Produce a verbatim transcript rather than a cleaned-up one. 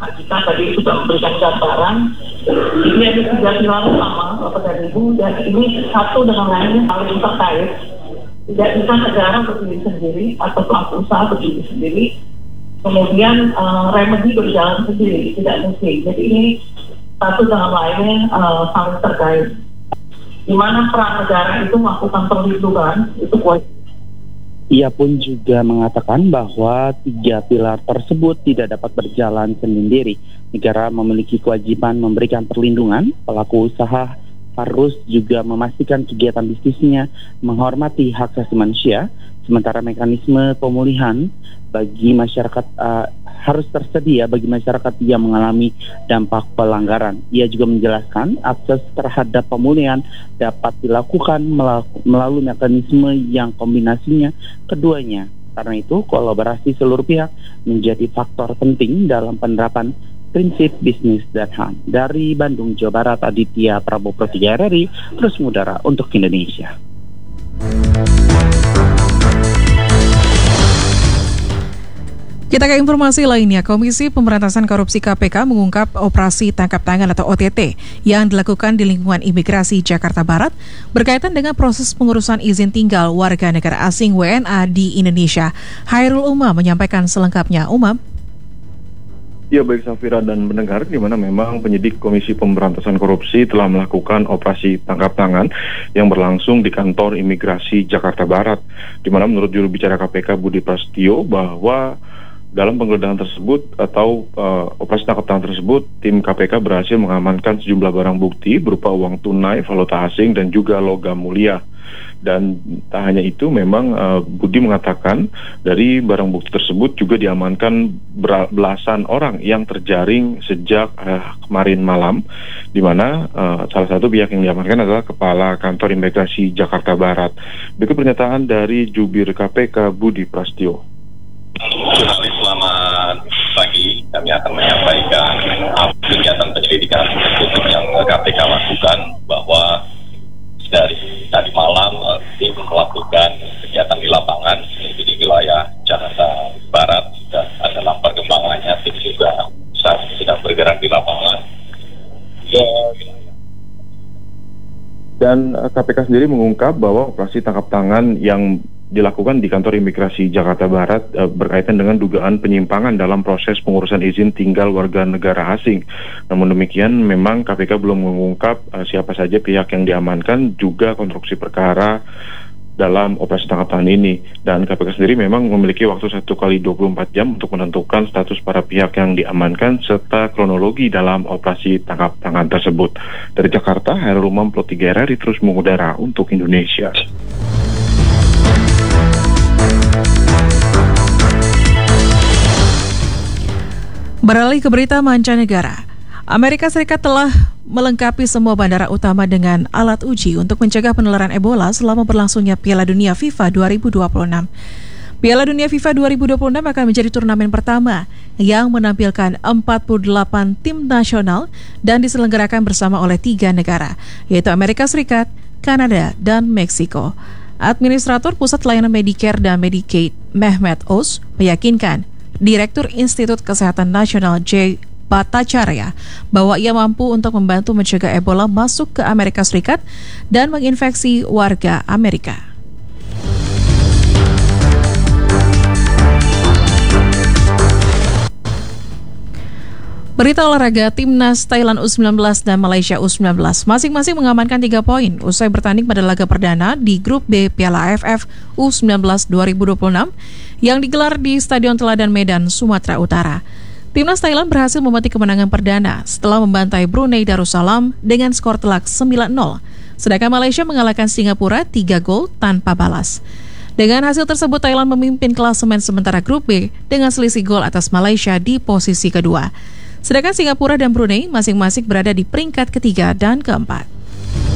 Kita tadi sudah memberikan gambaran. Ini ada tiga pilar utama Bapak dan Ibu, dan ini satu dengan lainnya saling terkait. Tidak bisa negara berdiri sendiri atau pelaku usaha berdiri sendiri. Kemudian uh, remedi berjalan sendiri, tidak mungkin. Jadi ini satu dengan lainnya uh, saling terkait. Di mana peran negara itu melakukan perlindungan, itu kuat. Ia pun juga mengatakan bahwa tiga pilar tersebut tidak dapat berjalan sendiri. Negara memiliki kewajiban memberikan perlindungan, pelaku usaha harus juga memastikan kegiatan bisnisnya menghormati hak asasi manusia, sementara mekanisme pemulihan bagi masyarakat uh, harus tersedia bagi masyarakat yang mengalami dampak pelanggaran. Ia juga menjelaskan akses terhadap pemulihan dapat dilakukan melalui mekanisme yang kombinasinya keduanya. Karena itu, kolaborasi seluruh pihak menjadi faktor penting dalam penerapan prinsip bisnis dan H A M. Dari Bandung, Jawa Barat, Aditya Prabowo Pro tiga R R I, terus mengudara untuk Indonesia. Kita ke informasi lainnya. Komisi Pemberantasan Korupsi K P K mengungkap operasi tangkap tangan atau O T T yang dilakukan di lingkungan imigrasi Jakarta Barat berkaitan dengan proses pengurusan izin tinggal warga negara asing W N A di Indonesia. Hairul Umam menyampaikan selengkapnya. Umam. Ya, baik Safira dan pendengar, di mana memang penyidik Komisi Pemberantasan Korupsi telah melakukan operasi tangkap tangan yang berlangsung di kantor imigrasi Jakarta Barat, di mana menurut juru bicara K P K Budi Prasetyo bahwa dalam penggeledahan tersebut atau uh, operasi tangkap tangan tersebut, tim K P K berhasil mengamankan sejumlah barang bukti berupa uang tunai, valuta asing, dan juga logam mulia. Dan tak hanya itu, memang uh, Budi mengatakan dari barang bukti tersebut juga diamankan belasan orang yang terjaring sejak uh, kemarin malam, di mana uh, salah satu pihak yang diamankan adalah Kepala Kantor Imigrasi Jakarta Barat. Berikut pernyataan dari Jubir K P K Budi Prasetyo. Jurnalis, selamat pagi. Kami akan menyampaikan kegiatan penyelidikan yang K P K lakukan, bahwa dari tadi malam tim melakukan kegiatan di lapangan di wilayah Jakarta Barat, dan dalam perkembangannya tim juga saat sedang bergerak di lapangan. Dan K P K sendiri mengungkap bahwa operasi tangkap tangan yang dilakukan di kantor imigrasi Jakarta Barat e, berkaitan dengan dugaan penyimpangan dalam proses pengurusan izin tinggal warga negara asing. Namun demikian, memang K P K belum mengungkap e, siapa saja pihak yang diamankan, juga konstruksi perkara dalam operasi tangkap tangan ini. Dan K P K sendiri memang memiliki waktu satu kali dua puluh empat jam untuk menentukan status para pihak yang diamankan serta kronologi dalam operasi tangkap tangan tersebut. Dari Jakarta, Hairul Umam Pro tiga R R I terus mengudara untuk Indonesia. Beralih ke berita mancanegara, Amerika Serikat telah melengkapi semua bandara utama dengan alat uji untuk mencegah penularan Ebola selama berlangsungnya Piala Dunia FIFA dua ribu dua puluh enam. Piala Dunia FIFA dua ribu dua puluh enam akan menjadi turnamen pertama yang menampilkan empat puluh delapan tim nasional dan diselenggarakan bersama oleh tiga negara, yaitu Amerika Serikat, Kanada, dan Meksiko. Administrator Pusat Layanan Medicare dan Medicaid, Mehmet Oz, meyakinkan Direktur Institut Kesehatan Nasional J. Bhattacharya bahwa ia mampu untuk membantu mencegah Ebola masuk ke Amerika Serikat dan menginfeksi warga Amerika. Berita olahraga, Timnas Thailand U sembilan belas dan Malaysia U sembilan belas masing-masing mengamankan tiga poin usai bertanding pada laga perdana di Grup B Piala A F F U sembilan belas dua ribu dua puluh enam yang digelar di Stadion Teladan Medan, Sumatera Utara. Timnas Thailand berhasil memetik kemenangan perdana setelah membantai Brunei Darussalam dengan skor telak sembilan nol, sedangkan Malaysia mengalahkan Singapura tiga gol tanpa balas. Dengan hasil tersebut, Thailand memimpin klasemen sementara Grup B dengan selisih gol atas Malaysia di posisi kedua. Sedangkan Singapura dan Brunei masing-masing berada di peringkat ketiga dan keempat.